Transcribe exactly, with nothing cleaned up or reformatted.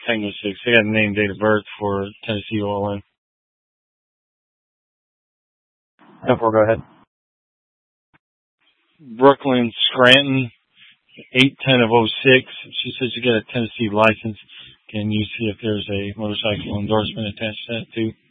Tango six. I got a name, date of birth for Tennessee O L N. ten four, go ahead. Brooklyn Scranton, eight ten of oh six. She says she got a Tennessee license. Can you see if there's a motorcycle endorsement attached to that too?